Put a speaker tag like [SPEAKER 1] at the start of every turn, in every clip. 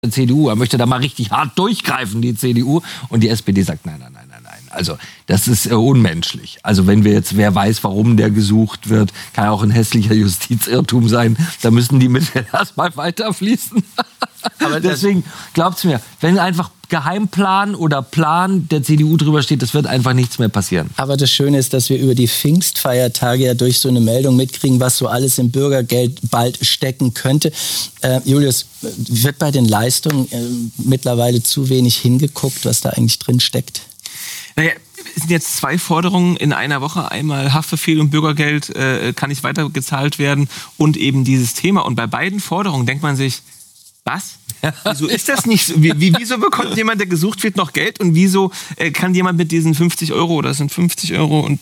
[SPEAKER 1] der CDU. Er möchte da mal richtig hart durchgreifen, die CDU. Und die SPD sagt, nein. Also das ist unmenschlich. Also wenn wer weiß, warum der gesucht wird, kann auch ein hässlicher Justizirrtum sein. Da müssen die Mittel erstmal weiterfließen. Aber deswegen, glaubt's mir, wenn einfach Geheimplan oder Plan der CDU drüber steht, das wird einfach nichts mehr passieren.
[SPEAKER 2] Aber das Schöne ist, dass wir über die Pfingstfeiertage ja durch so eine Meldung mitkriegen, was so alles im Bürgergeld bald stecken könnte. Julius, wird bei den Leistungen mittlerweile zu wenig hingeguckt, was da eigentlich drin steckt?
[SPEAKER 3] Naja, es sind jetzt 2 Forderungen in einer Woche. Einmal Haftbefehl und Bürgergeld kann nicht weitergezahlt werden und eben dieses Thema. Und bei beiden Forderungen denkt man sich, was? Wieso ist das nicht so? Wieso bekommt jemand, der gesucht wird, noch Geld? Und wieso kann jemand mit diesen 50 Euro, oder das sind 50 Euro und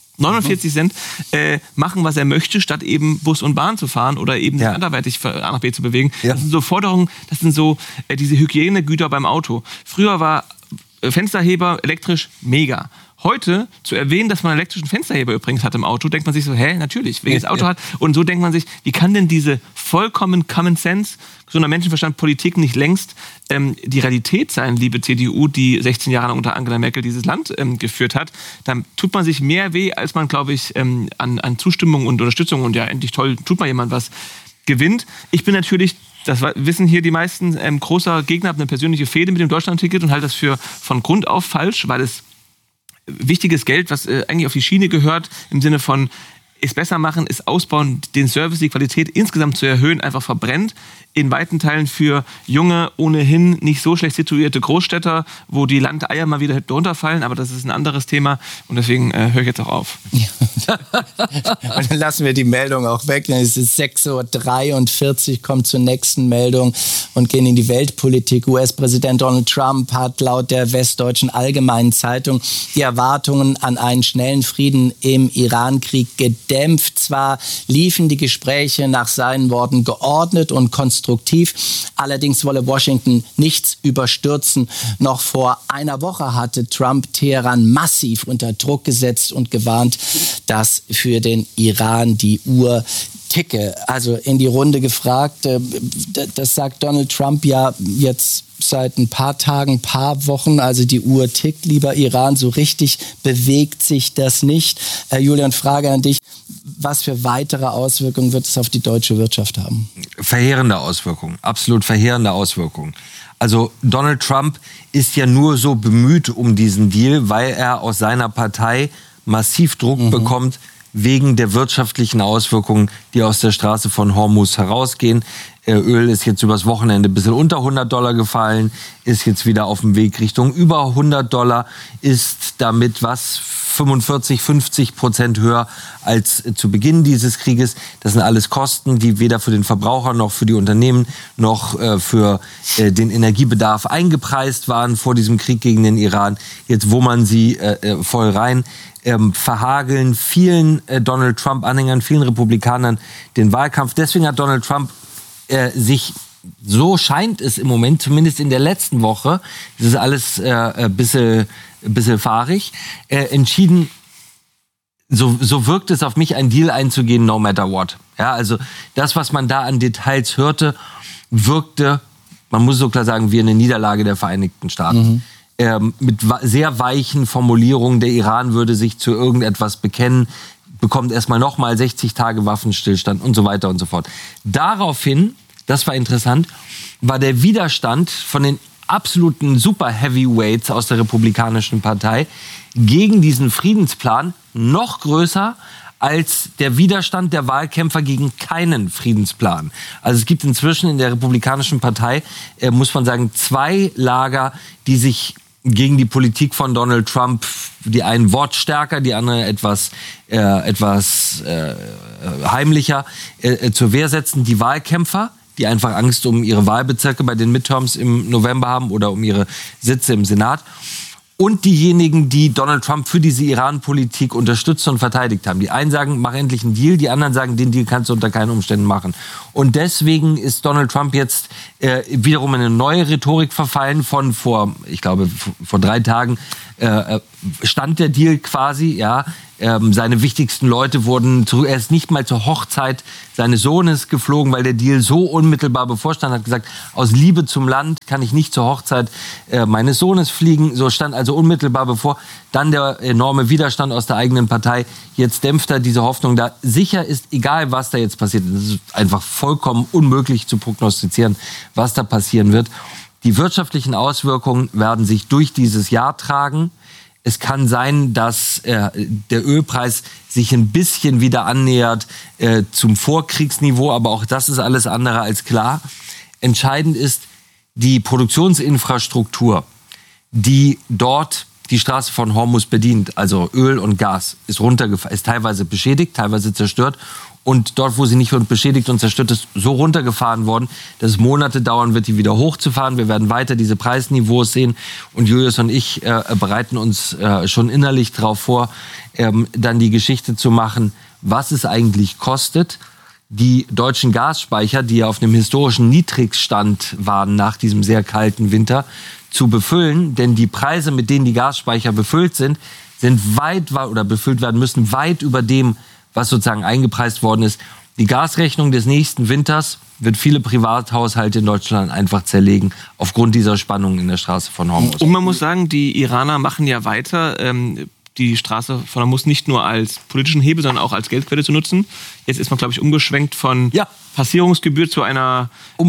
[SPEAKER 3] 49 Cent, machen, was er möchte, statt eben Bus und Bahn zu fahren oder eben sich anderweitig von A nach B zu bewegen? Ja. Das sind so Forderungen, das sind so diese Hygienegüter beim Auto. Früher war Fensterheber elektrisch mega. Heute zu erwähnen, dass man einen elektrischen Fensterheber übrigens hat im Auto, denkt man sich so, natürlich, wer das Auto hat. Und so denkt man sich, wie kann denn diese vollkommen Common Sense, gesunder Menschenverstand, Politik nicht längst die Realität sein, liebe CDU, die 16 Jahre lang unter Angela Merkel dieses Land geführt hat. Dann tut man sich mehr weh, als man, glaube ich, an Zustimmung und Unterstützung und ja, endlich toll, tut mal jemand was, gewinnt. Ich bin natürlich, das wissen hier die meisten, großer Gegner, habe eine persönliche Fehde mit dem Deutschlandticket und halte das für von Grund auf falsch, weil es wichtiges Geld, was eigentlich auf die Schiene gehört, im Sinne von es besser machen, es ausbauen, den Service, die Qualität insgesamt zu erhöhen, einfach verbrennt. In weiten Teilen für junge, ohnehin nicht so schlecht situierte Großstädter, wo die Landeier mal wieder drunter fallen, aber das ist ein anderes Thema und deswegen höre ich jetzt auch auf.
[SPEAKER 2] Und dann lassen wir die Meldung auch weg. Es ist 6:43 Uhr, kommt zur nächsten Meldung und gehen in die Weltpolitik. US-Präsident Donald Trump hat laut der Westdeutschen Allgemeinen Zeitung die Erwartungen an einen schnellen Frieden im Iran-Krieg gedämpft. Zwar liefen die Gespräche nach seinen Worten geordnet und konstruktiv, allerdings wolle Washington nichts überstürzen. Noch vor einer Woche hatte Trump Teheran massiv unter Druck gesetzt und gewarnt, dass für den Iran die Uhr ticke. Also in die Runde gefragt, das sagt Donald Trump ja jetzt seit ein paar Tagen, paar Wochen, also die Uhr tickt, lieber Iran, so richtig bewegt sich das nicht. Julian, Frage an dich, was für weitere Auswirkungen wird es auf die deutsche Wirtschaft haben?
[SPEAKER 1] Verheerende Auswirkungen, absolut verheerende Auswirkungen. Also Donald Trump ist ja nur so bemüht um diesen Deal, weil er aus seiner Partei massiv Druck bekommt, wegen der wirtschaftlichen Auswirkungen, die aus der Straße von Hormuz herausgehen. Öl ist jetzt übers Wochenende ein bisschen unter $100 gefallen, ist jetzt wieder auf dem Weg Richtung über $100, ist damit 45-50% höher als zu Beginn dieses Krieges. Das sind alles Kosten, die weder für den Verbraucher noch für die Unternehmen noch für den Energiebedarf eingepreist waren vor diesem Krieg gegen den Iran. Jetzt, wo man sie voll rein verhageln vielen Donald Trump-Anhängern, vielen Republikanern den Wahlkampf. Deswegen hat Donald Trump sich, so scheint es im Moment, zumindest in der letzten Woche, das ist alles ein bisschen fahrig, entschieden, so wirkt es auf mich, einen Deal einzugehen, no matter what. Ja, also das, was man da an Details hörte, wirkte, man muss so klar sagen, wie eine Niederlage der Vereinigten Staaten. Mit sehr weichen Formulierungen, der Iran würde sich zu irgendetwas bekennen, bekommt erstmal nochmal 60 Tage Waffenstillstand und so weiter und so fort. Daraufhin, das war interessant, war der Widerstand von den absoluten Super-Heavyweights aus der Republikanischen Partei gegen diesen Friedensplan noch größer als der Widerstand der Wahlkämpfer gegen keinen Friedensplan. Also es gibt inzwischen in der Republikanischen Partei, muss man sagen, 2 Lager, die sich gegen die Politik von Donald Trump, die einen wortstärker, die andere etwas heimlicher zur Wehr setzen. Die Wahlkämpfer, die einfach Angst um ihre Wahlbezirke bei den Midterms im November haben oder um ihre Sitze im Senat. Und diejenigen, die Donald Trump für diese Iran-Politik unterstützt und verteidigt haben. Die einen sagen, mach endlich einen Deal, die anderen sagen, den Deal kannst du unter keinen Umständen machen. Und deswegen ist Donald Trump jetzt wiederum in eine neue Rhetorik verfallen von vor 3 Tagen, stand der Deal quasi, ja. Seine wichtigsten Leute wurden zurück. Er ist nicht mal zur Hochzeit seines Sohnes geflogen, weil der Deal so unmittelbar bevorstand. Hat gesagt, aus Liebe zum Land kann ich nicht zur Hochzeit meines Sohnes fliegen. So stand also unmittelbar bevor. Dann der enorme Widerstand aus der eigenen Partei. Jetzt dämpft er diese Hoffnung da. Sicher ist, egal was da jetzt passiert, es ist einfach vollkommen unmöglich zu prognostizieren, was da passieren wird. Die wirtschaftlichen Auswirkungen werden sich durch dieses Jahr tragen. Es kann sein, dass der Ölpreis sich ein bisschen wieder annähert zum Vorkriegsniveau, aber auch das ist alles andere als klar. Entscheidend ist die Produktionsinfrastruktur, die dort die Straße von Hormuz bedient, also Öl und Gas, ist runtergefallen, ist teilweise beschädigt, teilweise zerstört. Und dort, wo sie nicht beschädigt und zerstört ist, so runtergefahren worden, dass es Monate dauern wird, die wieder hochzufahren. Wir werden weiter diese Preisniveaus sehen. Und Julius und ich bereiten uns schon innerlich darauf vor, dann die Geschichte zu machen, was es eigentlich kostet, die deutschen Gasspeicher, die ja auf einem historischen Niedrigstand waren nach diesem sehr kalten Winter, zu befüllen. Denn die Preise, mit denen die Gasspeicher befüllt sind weit oder befüllt werden müssen, weit über dem, was sozusagen eingepreist worden ist. Die Gasrechnung des nächsten Winters wird viele Privathaushalte in Deutschland einfach zerlegen, aufgrund dieser Spannungen in der Straße von Hormuz.
[SPEAKER 3] Und man muss sagen, die Iraner machen ja weiter, die Straße von Hormuz nicht nur als politischen Hebel, sondern auch als Geldquelle zu nutzen. Jetzt ist man, glaube ich, umgeschwenkt von Passierungsgebühr zu einer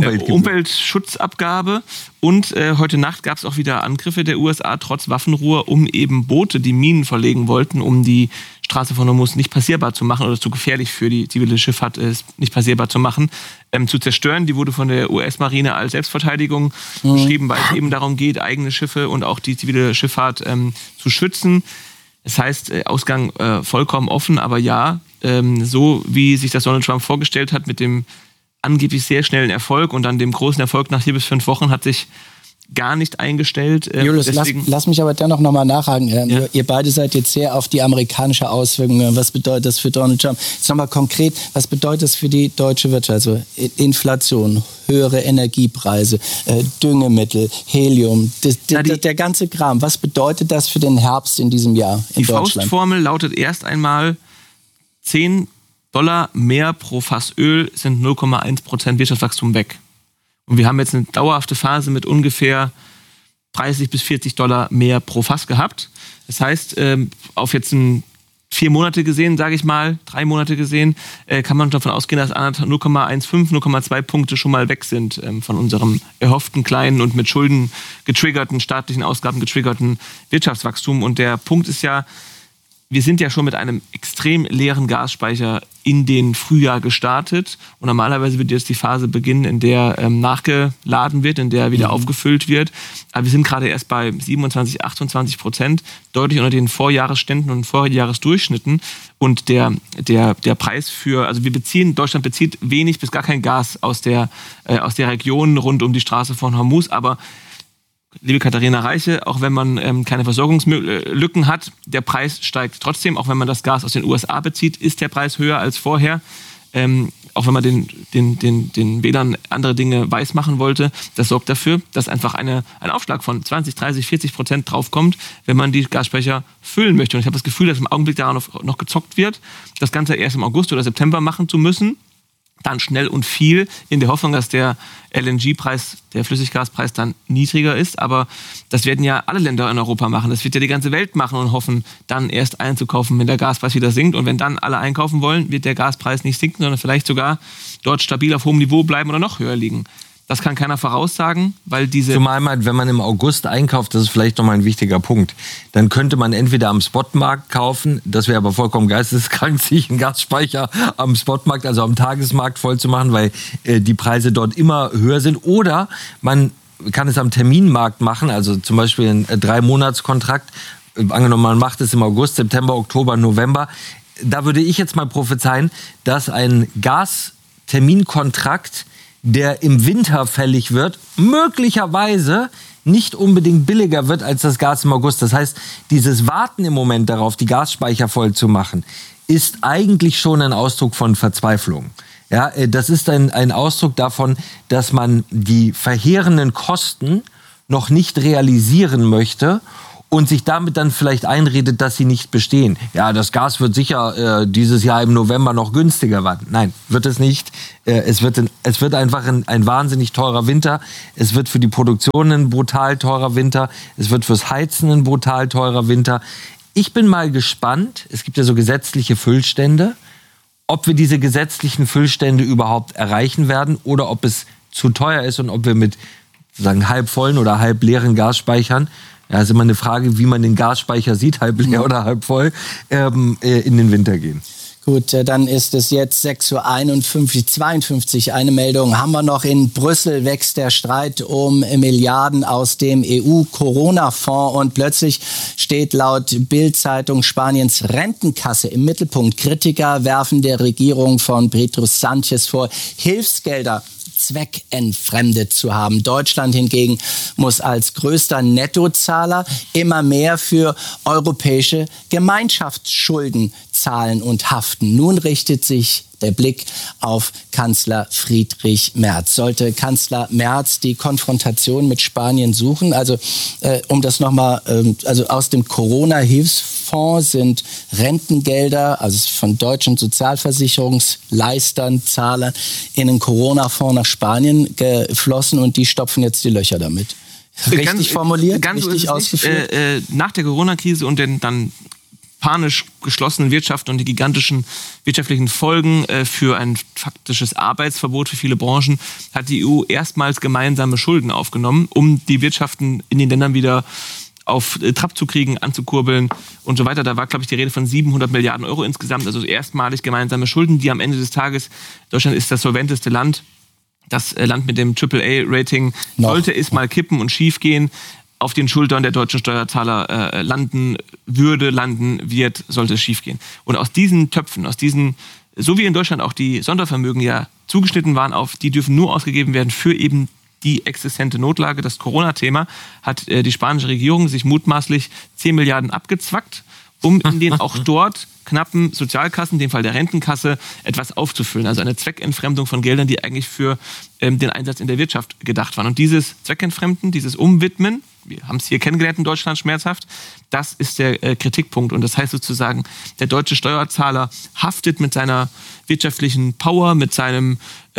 [SPEAKER 3] Umweltschutzabgabe. Und heute Nacht gab es auch wieder Angriffe der USA trotz Waffenruhe, um eben Boote, die Minen verlegen wollten, um die Straße von Hormuz nicht passierbar zu machen oder zu gefährlich für die zivile Schifffahrt nicht passierbar zu machen, zu zerstören. Die wurde von der US-Marine als Selbstverteidigung beschrieben, weil es eben darum geht, eigene Schiffe und auch die zivile Schifffahrt zu schützen. Das heißt, Ausgang vollkommen offen, aber ja, so wie sich das Donald Trump vorgestellt hat, mit dem angeblich sehr schnellen Erfolg und dann dem großen Erfolg nach 4 bis 5 Wochen, hat sich gar nicht eingestellt.
[SPEAKER 2] Julius, lass mich aber dennoch nochmal nachhaken. Ihr beide seid jetzt sehr auf die amerikanische Auswirkung. Was bedeutet das für Donald Trump? Jetzt nochmal konkret, was bedeutet das für die deutsche Wirtschaft? Also Inflation, höhere Energiepreise, Düngemittel, Helium, der ganze Kram. Was bedeutet das für den Herbst in diesem Jahr in Deutschland?
[SPEAKER 3] Die Faustformel lautet erst einmal $10 mehr pro Fass Öl sind 0,1% Wirtschaftswachstum weg. Und wir haben jetzt eine dauerhafte Phase mit ungefähr $30 bis $40 mehr pro Fass gehabt. Das heißt, auf jetzt 4 Monate gesehen, sage ich mal, 3 Monate gesehen, kann man davon ausgehen, dass 0,15, 0,2 Punkte schon mal weg sind von unserem erhofften kleinen und mit Schulden getriggerten, staatlichen Ausgaben getriggerten Wirtschaftswachstum. Und der Punkt ist ja, wir sind ja schon mit einem extrem leeren Gasspeicher in den Frühjahr gestartet. Und normalerweise wird jetzt die Phase beginnen, in der nachgeladen wird, in der wieder aufgefüllt wird. Aber wir sind gerade erst bei 27-28%, deutlich unter den Vorjahresständen und Vorjahresdurchschnitten. Und der Preis für, also Deutschland bezieht wenig bis gar kein Gas aus der Region rund um die Straße von Hormuz. Aber liebe Katharina Reiche, auch wenn man keine Versorgungslücken hat, der Preis steigt trotzdem. Auch wenn man das Gas aus den USA bezieht, ist der Preis höher als vorher. Auch wenn man den Wählern andere Dinge weismachen wollte. Das sorgt dafür, dass einfach ein Aufschlag von 20, 30, 40% draufkommt, wenn man die Gasspeicher füllen möchte. Und ich habe das Gefühl, dass im Augenblick daran noch gezockt wird, das Ganze erst im August oder September machen zu müssen. Dann schnell und viel, in der Hoffnung, dass der LNG-Preis, der Flüssiggaspreis dann niedriger ist. Aber das werden ja alle Länder in Europa machen. Das wird ja die ganze Welt machen und hoffen, dann erst einzukaufen, wenn der Gaspreis wieder sinkt. Und wenn dann alle einkaufen wollen, wird der Gaspreis nicht sinken, sondern vielleicht sogar dort stabil auf hohem Niveau bleiben oder noch höher liegen. Das kann keiner voraussagen, weil diese...
[SPEAKER 1] Zumal wenn man im August einkauft, das ist vielleicht nochmal ein wichtiger Punkt, dann könnte man entweder am Spotmarkt kaufen, das wäre aber vollkommen geisteskrank, sich einen Gasspeicher am Spotmarkt, also am Tagesmarkt voll zu machen, weil die Preise dort immer höher sind. Oder man kann es am Terminmarkt machen, also zum Beispiel ein 3-Monats-Kontrakt, angenommen man macht es im August, September, Oktober, November. Da würde ich jetzt mal prophezeien, dass ein Gasterminkontrakt, der im Winter fällig wird, möglicherweise nicht unbedingt billiger wird als das Gas im August. Das heißt, dieses Warten im Moment darauf, die Gasspeicher voll zu machen, ist eigentlich schon ein Ausdruck von Verzweiflung. Ja, das ist ein Ausdruck davon, dass man die verheerenden Kosten noch nicht realisieren möchte und sich damit dann vielleicht einredet, dass sie nicht bestehen. Ja, das Gas wird sicher dieses Jahr im November noch günstiger werden. Nein, wird es nicht. Es wird einfach ein wahnsinnig teurer Winter. Es wird für die Produktion ein brutal teurer Winter. Es wird fürs Heizen ein brutal teurer Winter. Ich bin mal gespannt, es gibt ja so gesetzliche Füllstände, ob wir diese gesetzlichen Füllstände überhaupt erreichen werden oder ob es zu teuer ist und ob wir mit sozusagen halb vollen oder halb leeren Gasspeichern, ja, ist immer eine Frage, wie man den Gasspeicher sieht, halb leer oder halb voll, in den Winter gehen.
[SPEAKER 2] Gut, dann ist es jetzt 6:51 Uhr. Eine Meldung haben wir noch. In Brüssel wächst der Streit um Milliarden aus dem EU-Corona-Fonds. Und plötzlich steht laut Bild-Zeitung Spaniens Rentenkasse im Mittelpunkt. Kritiker werfen der Regierung von Pedro Sánchez vor, Hilfsgelder zweckentfremdet zu haben. Deutschland hingegen muss als größter Nettozahler immer mehr für europäische Gemeinschaftsschulden zahlen und haften. Nun richtet sich der Blick auf Kanzler Friedrich Merz. Sollte Kanzler Merz die Konfrontation mit Spanien suchen? Also um das nochmal, also aus dem Corona-Hilfsfonds sind Rentengelder, also von deutschen Sozialversicherungsleistern, Zahlern, in den Corona-Fonds nach Spanien geflossen und die stopfen jetzt die Löcher damit. Richtig formuliert? Richtig ausgeführt?
[SPEAKER 3] Nach der Corona-Krise und den dann panisch geschlossenen Wirtschaft und die gigantischen wirtschaftlichen Folgen für ein faktisches Arbeitsverbot für viele Branchen hat die EU erstmals gemeinsame Schulden aufgenommen, um die Wirtschaften in den Ländern wieder auf Trab zu kriegen, anzukurbeln und so weiter. Da war, glaube ich, die Rede von 700 Milliarden Euro insgesamt, also erstmalig gemeinsame Schulden, die am Ende des Tages, Deutschland ist das solventeste Land, das Land mit dem AAA-Rating, sollte es mal kippen und schief gehen, auf den Schultern der deutschen Steuerzahler landen wird, sollte es schiefgehen. Und aus diesen Töpfen, so wie in Deutschland auch die Sondervermögen ja zugeschnitten waren, die dürfen nur ausgegeben werden für eben die existente Notlage. Das Corona-Thema hat die spanische Regierung sich mutmaßlich 10 Milliarden abgezwackt, um in den auch dort knappen Sozialkassen, in dem Fall der Rentenkasse, etwas aufzufüllen. Also eine Zweckentfremdung von Geldern, die eigentlich für den Einsatz in der Wirtschaft gedacht waren. Und dieses Zweckentfremden, dieses Umwidmen, wir haben es hier kennengelernt in Deutschland schmerzhaft, das ist der Kritikpunkt. Und das heißt sozusagen, der deutsche Steuerzahler haftet mit seiner wirtschaftlichen Power, mit seinem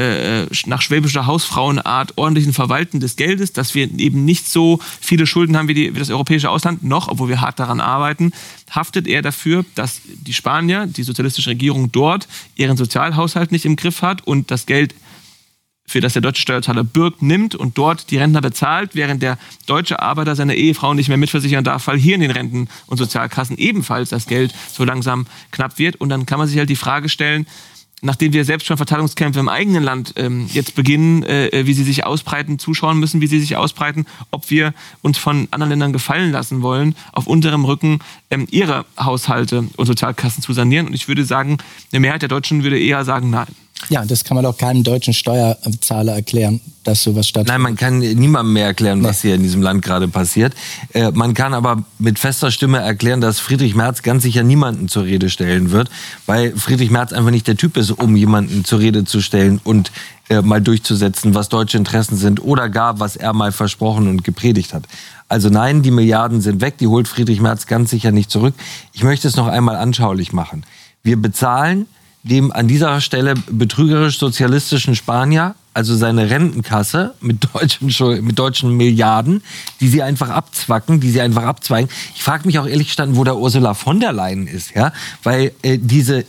[SPEAKER 3] nach schwäbischer Hausfrauenart ordentlichen Verwalten des Geldes, dass wir eben nicht so viele Schulden haben wie das europäische Ausland, noch, obwohl wir hart daran arbeiten, haftet er dafür, dass die Spanier, die sozialistische Regierung dort, ihren Sozialhaushalt nicht im Griff hat und das Geld, für das der deutsche Steuerzahler bürgt, nimmt und dort die Rentner bezahlt, während der deutsche Arbeiter seine Ehefrau nicht mehr mitversichern darf, weil hier in den Renten- und Sozialkassen ebenfalls das Geld so langsam knapp wird. Und dann kann man sich halt die Frage stellen, nachdem wir selbst schon Verteilungskämpfe im eigenen Land jetzt beginnen, wie sie sich ausbreiten, zuschauen müssen, wie sie sich ausbreiten, ob wir uns von anderen Ländern gefallen lassen wollen, auf unterem Rücken ihre Haushalte und Sozialkassen zu sanieren. Und ich würde sagen, eine Mehrheit der Deutschen würde eher sagen, nein.
[SPEAKER 2] Ja, das kann man doch keinem deutschen Steuerzahler erklären, dass sowas stattfindet.
[SPEAKER 1] Nein, man kann niemandem mehr erklären, was hier in diesem Land gerade passiert. Man kann aber mit fester Stimme erklären, dass Friedrich Merz ganz sicher niemanden zur Rede stellen wird, weil Friedrich Merz einfach nicht der Typ ist, um jemanden zur Rede zu stellen und mal durchzusetzen, was deutsche Interessen sind oder gar, was er mal versprochen und gepredigt hat. Also nein, die Milliarden sind weg, die holt Friedrich Merz ganz sicher nicht zurück. Ich möchte es noch einmal anschaulich machen. Wir bezahlen dem an dieser Stelle betrügerisch-sozialistischen Spanier, also seine Rentenkasse mit deutschen Milliarden, die sie einfach abzwacken, die sie einfach abzweigen. Ich frage mich auch ehrlich gestanden, wo der Ursula von der Leyen ist, ja, weil diese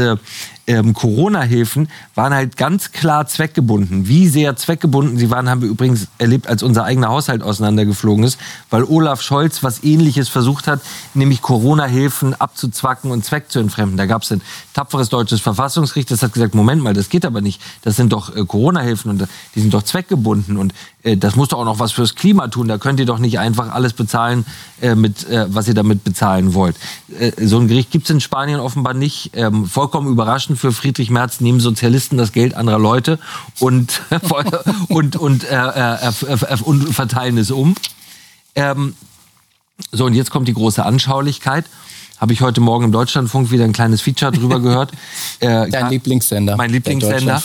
[SPEAKER 1] Corona-Hilfen waren halt ganz klar zweckgebunden. Wie sehr zweckgebunden sie waren, haben wir übrigens erlebt, als unser eigener Haushalt auseinandergeflogen ist, weil Olaf Scholz was Ähnliches versucht hat, nämlich Corona-Hilfen abzuzwacken und zweckzuentfremden. Da gab es ein tapferes deutsches Verfassungsgericht, das hat gesagt, Moment mal, das geht aber nicht. Das sind doch Corona-Hilfen und die sind doch zweckgebunden und das muss doch auch noch was fürs Klima tun. Da könnt ihr doch nicht einfach alles bezahlen, was ihr damit bezahlen wollt. So ein Gericht gibt es in Spanien offenbar nicht. Vollkommen überraschend für Friedrich Merz nehmen Sozialisten das Geld anderer Leute und verteilen es um. So, und jetzt kommt die große Anschaulichkeit. Habe ich heute Morgen im Deutschlandfunk wieder ein kleines Feature drüber gehört.
[SPEAKER 2] Dein Lieblingssender.
[SPEAKER 1] Mein Lieblingssender.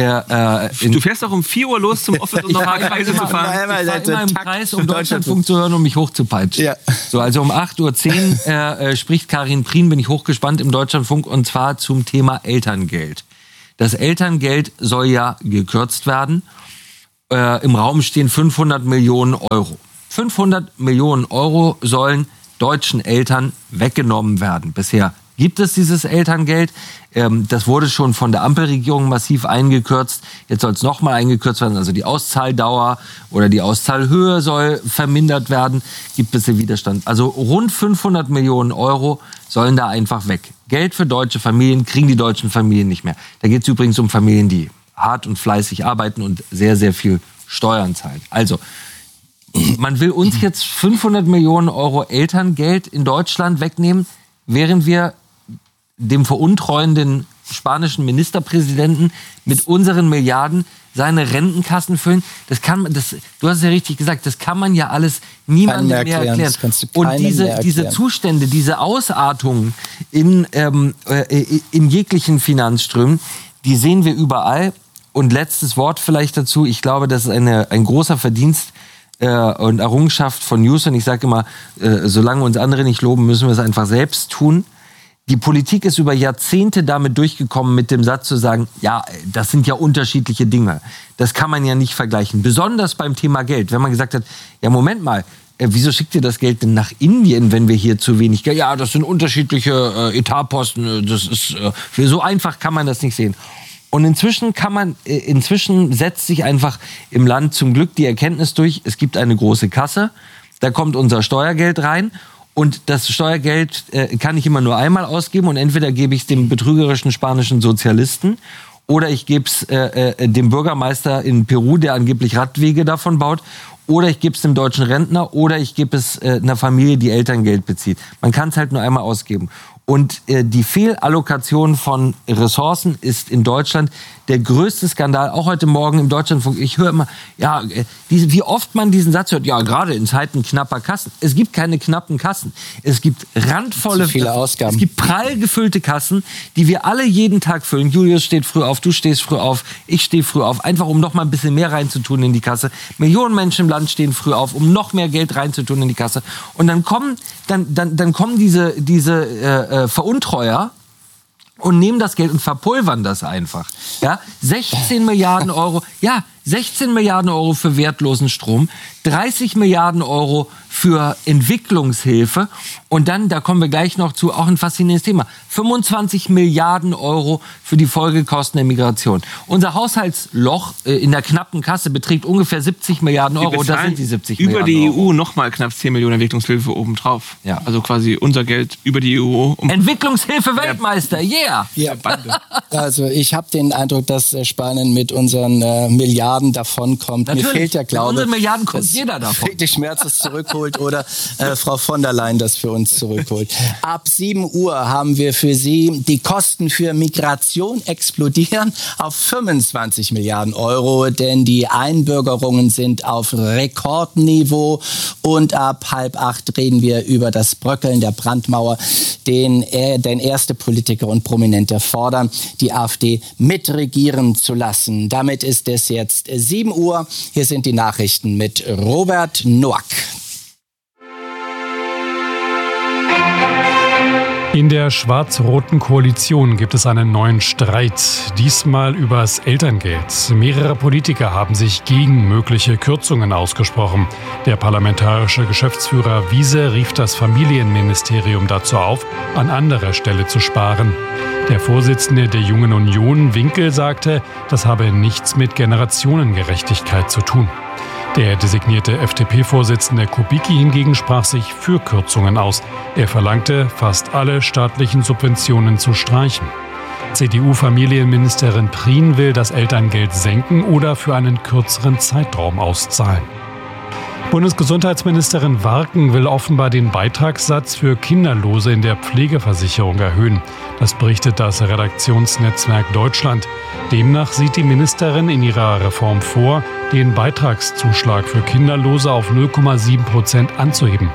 [SPEAKER 3] Du fährst auch um 4 Uhr los zum Office, um nochmal Kreise zu fahren.
[SPEAKER 1] Ich war immer im Kreis, um Deutschlandfunk zu hören, um mich hochzupeitschen. Ja. So, also um 8.10 Uhr spricht Karin Prien, bin ich hochgespannt im Deutschlandfunk, und zwar zum Thema Elterngeld. Das Elterngeld soll ja gekürzt werden. Im Raum stehen 500 Millionen Euro. 500 Millionen Euro sollen deutschen Eltern weggenommen werden. Bisher gibt es dieses Elterngeld. Das wurde schon von der Ampelregierung massiv eingekürzt. Jetzt soll es nochmal eingekürzt werden. Also die Auszahldauer oder die Auszahlhöhe soll vermindert werden. Gibt es Widerstand. Also rund 500 Millionen Euro sollen da einfach weg. Geld für deutsche Familien kriegen die deutschen Familien nicht mehr. Da geht es übrigens um Familien, die hart und fleißig arbeiten und sehr, sehr viel Steuern zahlen. Also, man will uns jetzt 500 Millionen Euro Elterngeld in Deutschland wegnehmen, während wir dem veruntreuenden spanischen Ministerpräsidenten mit unseren Milliarden seine Rentenkassen füllen. Du hast es ja richtig gesagt, das kann man ja alles niemandem mehr erklären. Und diese Zustände, diese Ausartungen in jeglichen Finanzströmen, die sehen wir überall. Und letztes Wort vielleicht dazu. Ich glaube, das ist ein großer Verdienst und Errungenschaft von News. Und ich sage immer, solange uns andere nicht loben, müssen wir es einfach selbst tun. Die Politik ist über Jahrzehnte damit durchgekommen, mit dem Satz zu sagen, ja, das sind ja unterschiedliche Dinge. Das kann man ja nicht vergleichen. Besonders beim Thema Geld. Wenn man gesagt hat, ja, Moment mal, wieso schickt ihr das Geld denn nach Indien, wenn wir hier zu wenig Geld... Ja, das sind unterschiedliche Etatposten. Das ist, so einfach kann man das nicht sehen. Und inzwischen setzt sich einfach im Land zum Glück die Erkenntnis durch, es gibt eine große Kasse, da kommt unser Steuergeld rein, und das Steuergeld kann ich immer nur einmal ausgeben, und entweder gebe ich es dem betrügerischen spanischen Sozialisten oder ich gebe es dem Bürgermeister in Peru, der angeblich Radwege davon baut, oder ich gebe es dem deutschen Rentner, oder ich gebe es einer Familie, die Elterngeld bezieht. Man kann es halt nur einmal ausgeben. Und die Fehlallokation von Ressourcen ist in Deutschland der größte Skandal. Auch heute Morgen im Deutschlandfunk. Ich höre immer, ja, wie oft man diesen Satz hört. Ja, gerade in Zeiten knapper Kassen. Es gibt keine knappen Kassen. Es gibt randvolle,
[SPEAKER 2] zu viele Ausgaben.
[SPEAKER 1] Es gibt prall gefüllte Kassen, die wir alle jeden Tag füllen. Julius steht früh auf, du stehst früh auf, ich stehe früh auf. Einfach um noch mal ein bisschen mehr reinzutun in die Kasse. Millionen Menschen im Land stehen früh auf, um noch mehr Geld reinzutun in die Kasse. Und dann kommen diese Veruntreuer und nehmen das Geld und verpulvern das einfach. Ja, 16 Milliarden Euro, ja, 16 Milliarden Euro für wertlosen Strom, 30 Milliarden Euro für Entwicklungshilfe, und dann, da kommen wir gleich noch zu, auch ein faszinierendes Thema, 25 Milliarden Euro für die Folgekosten der Migration. Unser Haushaltsloch in der knappen Kasse beträgt ungefähr 70 Milliarden Euro. Das sind die 70
[SPEAKER 3] über
[SPEAKER 1] Milliarden
[SPEAKER 3] die
[SPEAKER 1] Euro.
[SPEAKER 3] EU nochmal knapp 10 Millionen Entwicklungshilfe obendrauf.
[SPEAKER 1] Ja.
[SPEAKER 3] Also quasi unser Geld über die EU.
[SPEAKER 1] Entwicklungshilfe Weltmeister, yeah!
[SPEAKER 2] Ja. Also ich habe den Eindruck, dass Spanien mit unseren Milliarden davonkommt.
[SPEAKER 1] Natürlich.
[SPEAKER 2] Mir fehlt der Glaube,
[SPEAKER 1] unsere Milliarden kommt jeder davon.
[SPEAKER 2] Friedrich Merz es zurückholt oder Frau von der Leyen das für uns zurückholt. Ab 7 Uhr haben wir für Sie: die Kosten für Migration explodieren auf 25 Milliarden Euro, denn die Einbürgerungen sind auf Rekordniveau, und ab 7:30 reden wir über das Bröckeln der Brandmauer, den erste Politiker und Prominente fordern, die AfD mitregieren zu lassen. Damit ist es jetzt 7 Uhr. Hier sind die Nachrichten mit Robert Noack.
[SPEAKER 4] In der schwarz-roten Koalition gibt es einen neuen Streit, diesmal übers Elterngeld. Mehrere Politiker haben sich gegen mögliche Kürzungen ausgesprochen. Der parlamentarische Geschäftsführer Wiese rief das Familienministerium dazu auf, an anderer Stelle zu sparen. Der Vorsitzende der Jungen Union, Winkel, sagte, das habe nichts mit Generationengerechtigkeit zu tun. Der designierte FDP-Vorsitzende Kubicki hingegen sprach sich für Kürzungen aus. Er verlangte, fast alle staatlichen Subventionen zu streichen. CDU-Familienministerin Prien will das Elterngeld senken oder für einen kürzeren Zeitraum auszahlen. Bundesgesundheitsministerin Warken will offenbar den Beitragssatz für Kinderlose in der Pflegeversicherung erhöhen. Das berichtet das Redaktionsnetzwerk Deutschland. Demnach sieht die Ministerin in ihrer Reform vor, den Beitragszuschlag für Kinderlose auf 0,7% anzuheben.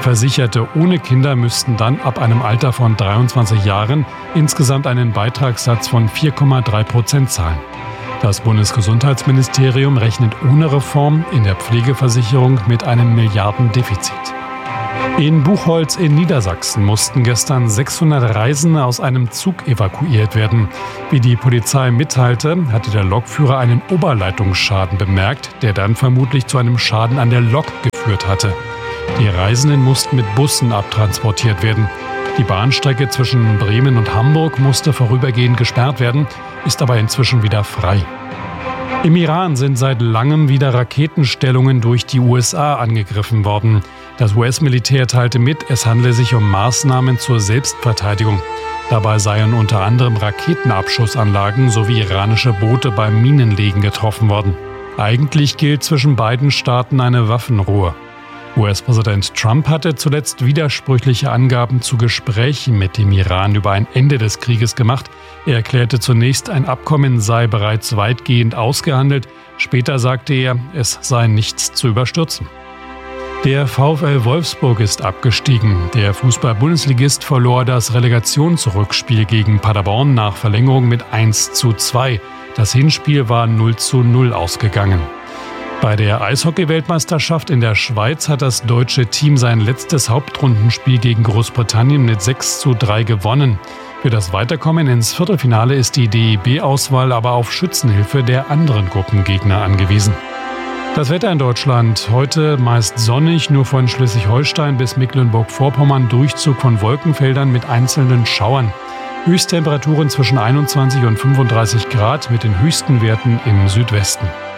[SPEAKER 4] Versicherte ohne Kinder müssten dann ab einem Alter von 23 Jahren insgesamt einen Beitragssatz von 4,3% zahlen. Das Bundesgesundheitsministerium rechnet ohne Reform in der Pflegeversicherung mit einem Milliardendefizit. In Buchholz in Niedersachsen mussten gestern 600 Reisende aus einem Zug evakuiert werden. Wie die Polizei mitteilte, hatte der Lokführer einen Oberleitungsschaden bemerkt, der dann vermutlich zu einem Schaden an der Lok geführt hatte. Die Reisenden mussten mit Bussen abtransportiert werden. Die Bahnstrecke zwischen Bremen und Hamburg musste vorübergehend gesperrt werden, ist aber inzwischen wieder frei. Im Iran sind seit langem wieder Raketenstellungen durch die USA angegriffen worden. Das US-Militär teilte mit, es handle sich um Maßnahmen zur Selbstverteidigung. Dabei seien unter anderem Raketenabschussanlagen sowie iranische Boote beim Minenlegen getroffen worden. Eigentlich gilt zwischen beiden Staaten eine Waffenruhe. US-Präsident Trump hatte zuletzt widersprüchliche Angaben zu Gesprächen mit dem Iran über ein Ende des Krieges gemacht. Er erklärte zunächst, ein Abkommen sei bereits weitgehend ausgehandelt. Später sagte er, es sei nichts zu überstürzen. Der VfL Wolfsburg ist abgestiegen. Der Fußball-Bundesligist verlor das Relegationsrückspiel gegen Paderborn nach Verlängerung mit 1:2. Das Hinspiel war 0:0 ausgegangen. Bei der Eishockey-Weltmeisterschaft in der Schweiz hat das deutsche Team sein letztes Hauptrundenspiel gegen Großbritannien mit 6:3 gewonnen. Für das Weiterkommen ins Viertelfinale ist die DEB-Auswahl aber auf Schützenhilfe der anderen Gruppengegner angewiesen. Das Wetter in Deutschland. Heute meist sonnig, nur von Schleswig-Holstein bis Mecklenburg-Vorpommern Durchzug von Wolkenfeldern mit einzelnen Schauern. Höchsttemperaturen zwischen 21 und 35 Grad mit den höchsten Werten im Südwesten.